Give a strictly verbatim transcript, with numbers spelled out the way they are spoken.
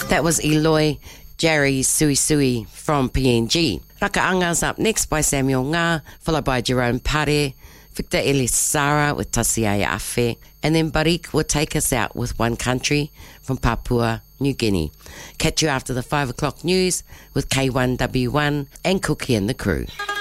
That was Eloy Jerry Sui Sui from P N G. Rakaanga's up next by Samuel Ngā, followed by Jerome Pare, Victor Elisara with Tasiaya Afe, and then Barik will take us out with One Country from Papua New Guinea. Catch you after the five o'clock news with K one W one and Cookie and the crew.